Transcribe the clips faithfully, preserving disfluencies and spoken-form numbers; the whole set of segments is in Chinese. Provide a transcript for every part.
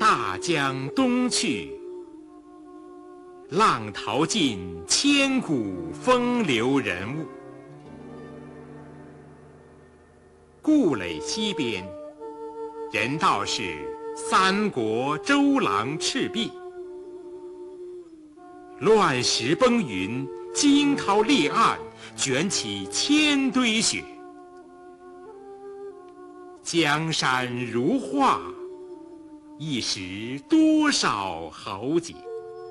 大江东去，浪淘尽千古风流人物。故垒西边，人道是三国周郎赤壁。乱石崩云，惊涛裂岸，卷起千堆雪。江山如画，一时多少豪杰。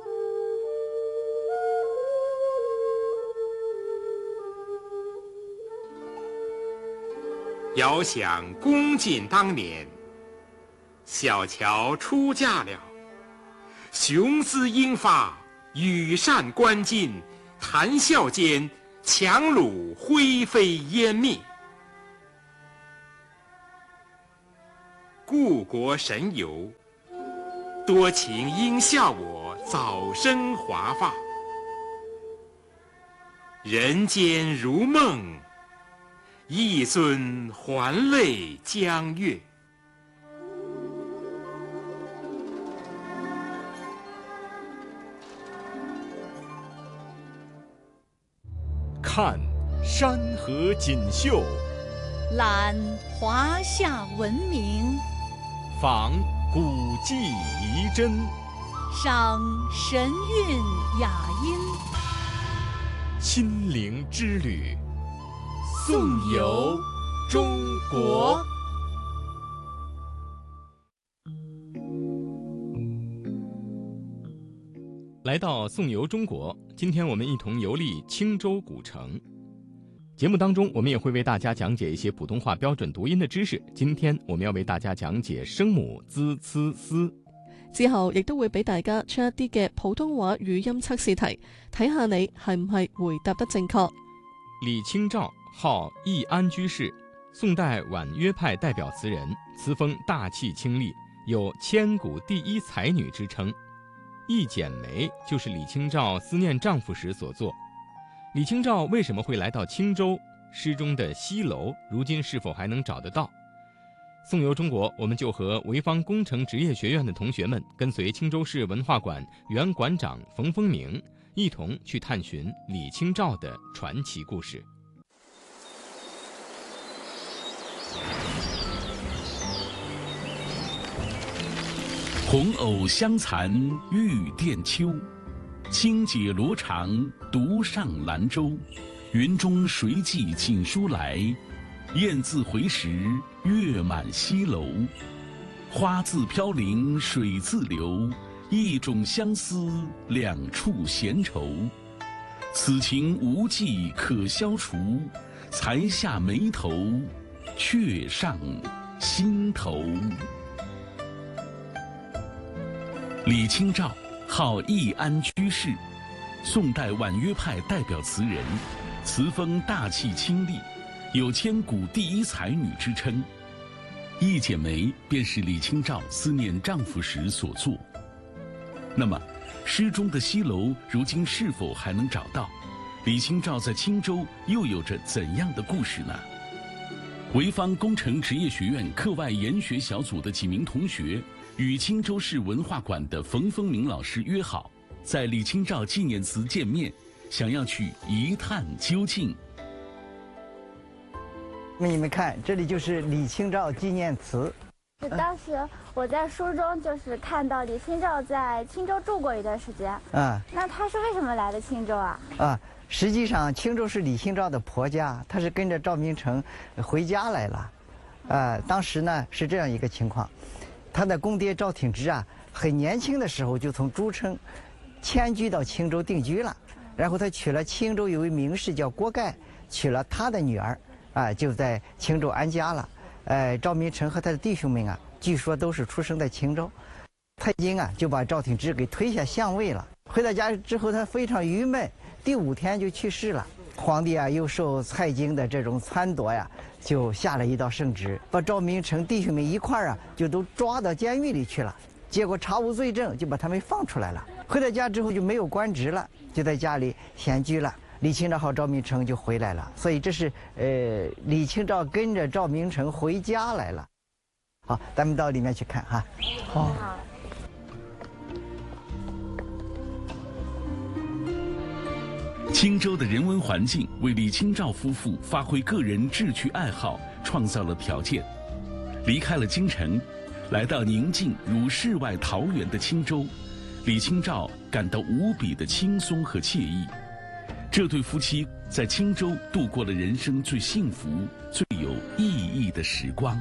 遥想公瑾当年，小乔出嫁了，雄姿英发，羽扇纶巾，谈笑间，樯橹灰飞烟灭。故国神游，多情应笑我早生华发。人间如梦，一尊还酹江月。 看山河锦绣， 览华夏文明， 访古迹遗珍， 赏神韵雅音。 亲临之旅，颂游中国。来到颂游中国，今天我们一同游历青州古城。节目当中，我们也会为大家讲解一些普通话标准读音的知識。今天我們要為大家講解聲母 z、c、s。 之後亦都會俾大家出一啲嘅普通話語音測試題，睇下你係唔係回答得正確。 李清照，號易安居士，宋代婉約派代表詞人，詞風大氣清麗，有千古第一才女之稱。一剪梅就是李清照思念丈夫時所作。李清照為什麼會來到青州？詩中的西樓如今是否還能找得到？頌遊中國，我們就和潍坊工程職業學院的同學們，跟隨青州市文化館原館長馮風明，一同去探尋李清照的傳奇故事。 紅藕香殘玉簟秋，輕解羅裳獨上蘭州。雲中誰寄錦書來？雁字回時月滿西樓。花自飄零水自流，一種相思兩處閒愁。此情無計可消除，才下眉頭，卻上心頭。李清照，號易安居士，宋代婉約派代表詞人，詞風大氣清麗，有千古第一才女之稱。一剪梅便是李清照思念丈夫時所作。那麼，詩中的西樓如今是否還能找到？李清照在青州又有着怎樣的故事呢？潍坊工程職業學院課外研學小組的幾名同學與青州市文化館的馮風明老師約好，在李清照紀念祠見面，想要去一探究竟。 你们看，这里就是李清照纪念祠。 当时我在书中就是看到李清照在青州住过一段时间。啊，那她是为什么来的青州啊？ 啊，实际上青州是李清照的婆家，她是跟着赵明诚回家来了。啊，当时呢是这样一个情况，她的公爹赵挺之啊，很年轻的时候就从诸城迁居到青州定居了，然后他娶了青州有位名士叫郭盖，娶了他的女儿。啊，就在青州安家了。呃，赵明诚和他的弟兄们啊，据说都是出生在青州。蔡京啊，就把赵挺之给推下相位了。回到家之后，他非常郁闷，第五天就去世了。皇帝啊，又受蔡京的这种撺掇呀，就下了一道圣旨，把赵明诚弟兄们一块儿啊，就都抓到监狱里去了。结果查无罪证，就把他们放出来了。回到家之后就没有官职了，就在家里闲居了。李清照和赵明诚就回来了，所以这是呃李清照跟着赵明诚回家来了。好，咱们到里面去看哈。好。 青州的人文环境为李清照夫妇发挥个人志趣爱好创造了条件。离开了京城，来到宁静如世外桃源的青州，李清照感到无比的轻松和惬意。这对夫妻在青州度过了人生最幸福、最有意义的时光。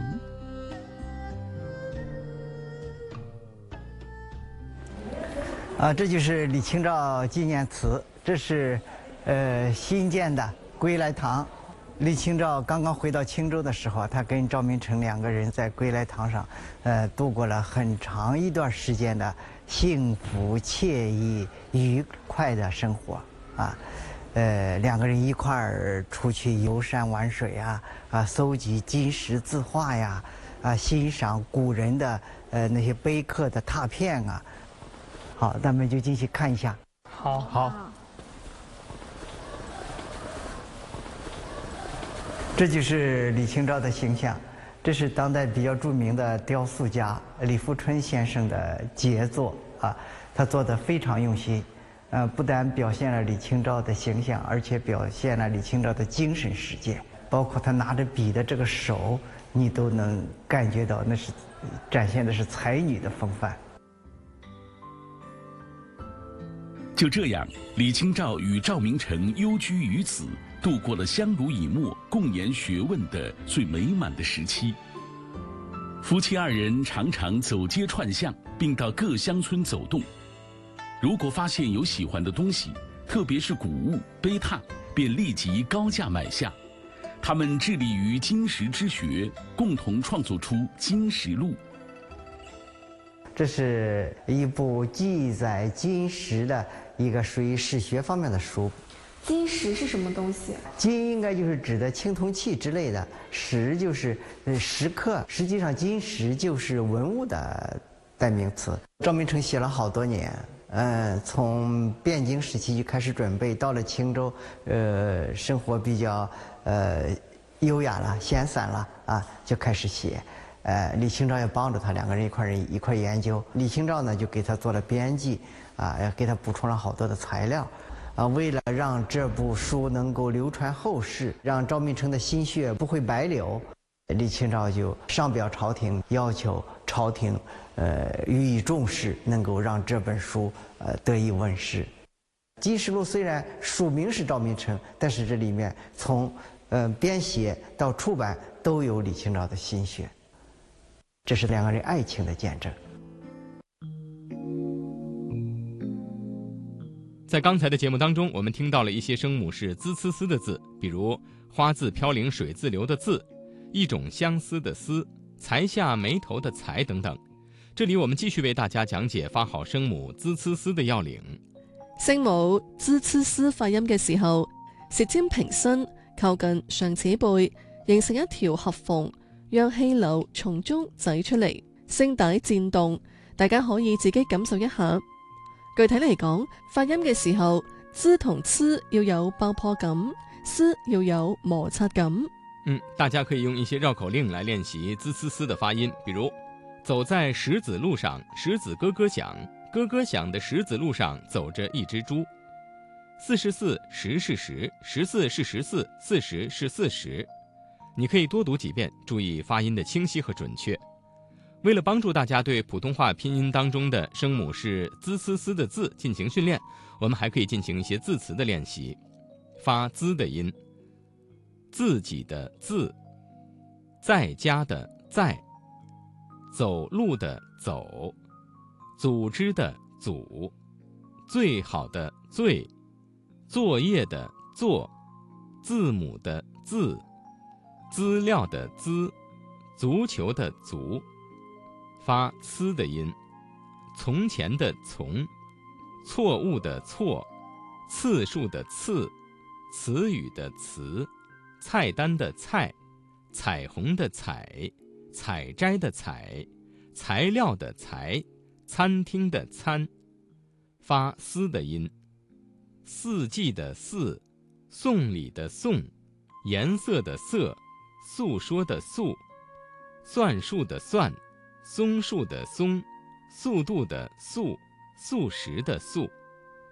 啊，这就是李清照纪念祠，这是呃新建的归来堂。李清照刚刚回到青州的时候，他跟赵明诚两个人在归来堂上，呃，度过了很长一段时间的幸福、惬意、愉快的生活啊。呃，两个人一块儿出去游山玩水啊，啊，搜集金石字画呀，啊，欣赏古人的呃那些碑刻的拓片啊。好，咱们就进去看一下。 好，好。 这就是李清照的形象，这是当代比较著名的雕塑家李富春先生的杰作啊，他做的非常用心。呃，不但表现了李清照的形象，而且表现了李清照的精神世界，包括他拿着笔的这个手，你都能感觉到那是展现的是才女的风范。 就这样，李清照与赵明诚幽居于此，度过了相濡以沫、共研学问的最美满的时期。夫妻二人常常走街串巷，并到各乡村走动。如果发现有喜欢的东西，特别是古物、碑拓，便立即高价买下。他们致力于金石之学，共同创作出《金石录》。 这是一部记载金石的一个属于史学方面的书。 金石是什么东西？ 金应该就是指的青铜器之类的，石就是呃石刻。实际上，金石就是文物的代名词。赵明诚写了好多年。呃，从汴京时期就开始准备，到了青州，呃，生活比较呃优雅了、闲散了啊，就开始写。呃，李清照也帮着他，两个人一块人一块研究。李清照呢，就给他做了编辑，啊，也给他补充了好多的材料，啊，为了让这部书能够流传后世，让赵明诚的心血不会白流，李清照就上表朝廷，要求朝廷。呃，予以重视，能够让这本书呃得以问世。《金石录》虽然署名是赵明诚，但是这里面从呃编写到出版都有李清照的心血，这是两个人爱情的见证。 在刚才的节目当中，我们听到了一些声母是滋呲丝的字，比如花自飘零水自流的自，一种相思的思，才下眉头的才等等。这里我们繼續為大家講解發好聲母滋呲絲的要領。 聲母滋呲絲發音嘅時候，舌尖平伸，靠近上齒背，形成一條合縫，讓氣流從中擠出嚟，聲帶顫動。大家可以自己感受一下。具體嚟講，發音嘅時候，滋同呲要有爆破感，絲要有摩擦感。 嗯，大家可以用一些繞口令來練習滋呲絲的發音，比如走在石子路上，石子咯咯響，咯咯響的石子路上走着一隻豬。四十四，十是十，十四是十四，四十是四十。你可以多讀幾遍，注意發音的清晰和準確。為了幫助大家對普通話拼音當中的聲母是滋呲絲的字進行訓練，我們還可以進行一些字詞的練習。發滋的音，自己的自，在家的在，走路的走，組織的組，最好的最，作業的作，字母的字，資料的資，足球的足。發呲的音，從前的從，錯誤的錯，次數的次，詞語的詞，菜單的菜，彩虹的彩，采摘的采，材料的材，餐廳的餐。發絲的音，四季的四，送禮的送，顏色的色，訴說的訴，算術的算，松樹的松，速度的速，素食的素。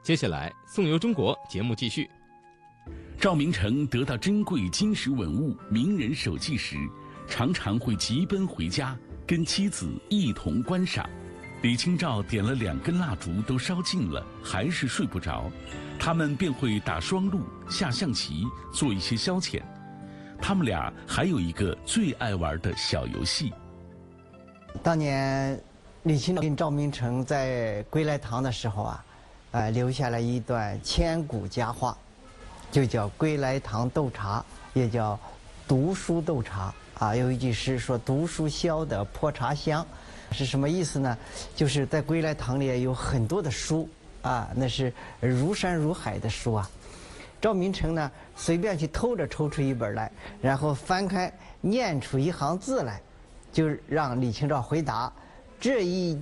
接下来，宋游中国节目继续。 赵明诚得到珍贵金石文物、名人手迹时，常常会急奔回家，跟妻子一同观赏。李清照点了两根蜡烛都烧尽了，还是睡不着，他们便会打双陆、下象棋，做一些消遣。他们俩还有一个最爱玩的小游戏。 当年李清照跟赵明诚在归来堂的时候啊，呃，留下了一段千古佳话，就叫归来堂斗茶，也叫读书斗茶啊。有一句诗说：“读书消得破茶香。”是什么意思呢？就是在归来堂里有很多的书啊，那是如山如海的书啊。赵明诚呢，随便去偷着抽出一本来，然后翻开念出一行字来，就让李清照回答。这一